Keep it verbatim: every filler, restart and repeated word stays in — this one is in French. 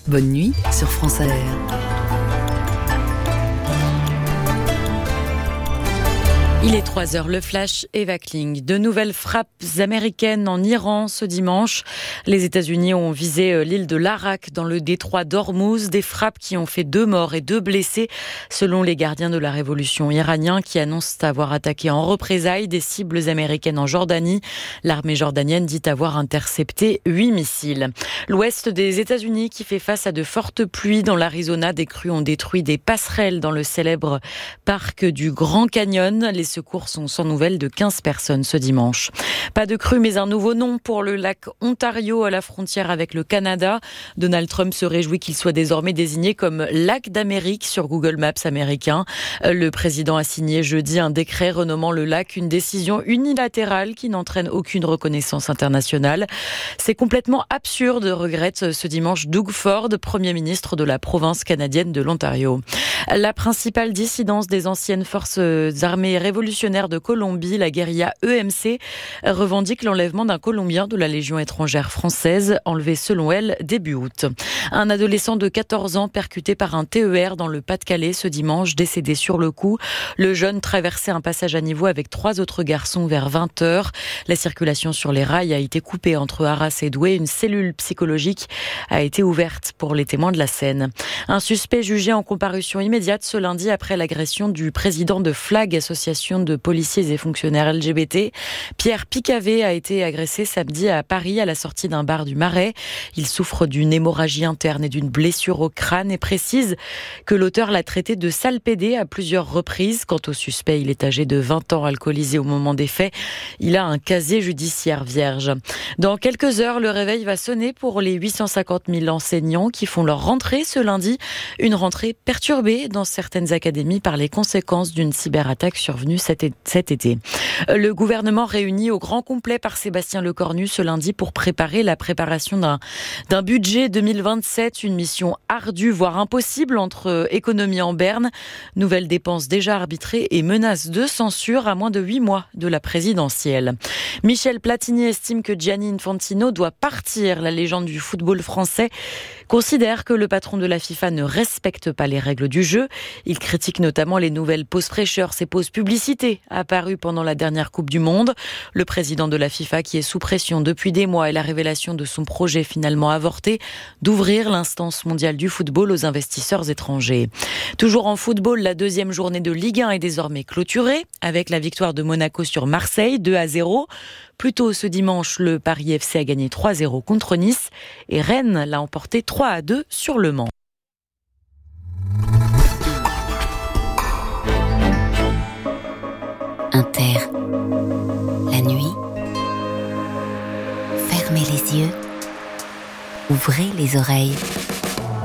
Bonne nuit sur France Inter. Il est trois heures, le flash Eva Kling. De nouvelles frappes américaines en Iran ce dimanche. Les États-Unis ont visé l'île de l'Arak dans le détroit d'Ormuz. Des frappes qui ont fait deux morts et deux blessés, selon les gardiens de la révolution iraniens qui annoncent avoir attaqué en représailles des cibles américaines en Jordanie. L'armée jordanienne dit avoir intercepté huit missiles. L'ouest des États-Unis qui fait face à de fortes pluies. Dans l'Arizona, des crues ont détruit des passerelles dans le célèbre parc du Grand Canyon. Les secours sont sans nouvelles de quinze personnes ce dimanche. Pas de crue, mais un nouveau nom pour le lac Ontario à la frontière avec le Canada. Donald Trump se réjouit qu'il soit désormais désigné comme lac d'Amérique sur Google Maps américain. Le président a signé jeudi un décret renommant le lac, une décision unilatérale qui n'entraîne aucune reconnaissance internationale. C'est complètement absurde, regrette ce dimanche Doug Ford, premier ministre de la province canadienne de l'Ontario. La principale dissidence des anciennes forces armées révolutionnaires de Colombie, la guérilla E M C, revendique l'enlèvement d'un Colombien de la Légion étrangère française, enlevé selon elle début août. Un adolescent de quatorze ans percuté par un T E R dans le Pas-de-Calais ce dimanche, décédé sur le coup. Le jeune traversait un passage à niveau avec trois autres garçons vers vingt heures. La circulation sur les rails a été coupée entre Arras et Douai. Une cellule psychologique a été ouverte pour les témoins de la scène. Un suspect jugé en comparution immédiate ce lundi après l'agression du président de Flag, association de policiers et fonctionnaires L G B T. Pierre Picavet a été agressé samedi à Paris à la sortie d'un bar du Marais. Il souffre d'une hémorragie interne et d'une blessure au crâne et précise que l'auteur l'a traité de sale pédé à plusieurs reprises. Quant au suspect, il est âgé de vingt ans, alcoolisé au moment des faits. Il a un casier judiciaire vierge. Dans quelques heures, le réveil va sonner pour les huit cent cinquante mille enseignants qui font leur rentrée ce lundi. Une rentrée perturbée dans certaines académies par les conséquences d'une cyberattaque survenue cet été. Le gouvernement réuni au grand complet par Sébastien Lecornu ce lundi pour préparer la préparation d'un, d'un budget deux mille vingt-sept, une mission ardue, voire impossible entre économie en berne, nouvelles dépenses déjà arbitrées et menaces de censure à moins de huit mois de la présidentielle. Michel Platini estime que Gianni Infantino doit partir. La légende du football français considère que le patron de la FIFA ne respecte pas les règles du jeu. Il critique notamment les nouvelles pauses fraîcheurs, ces pauses publicités apparues pendant la dernière Coupe du Monde. Le président de la FIFA, qui est sous pression depuis des mois, et la révélation de son projet finalement avorté d'ouvrir l'instance mondiale du football aux investisseurs étrangers. Toujours en football, la deuxième journée de Ligue un est désormais clôturée avec la victoire de Monaco sur Marseille, deux à zéro. Plus tôt ce dimanche, le Paris F C a gagné trois à zéro contre Nice et Rennes l'a emporté trois à deux sur Le Mans. Inter, la nuit, fermez les yeux, ouvrez les oreilles.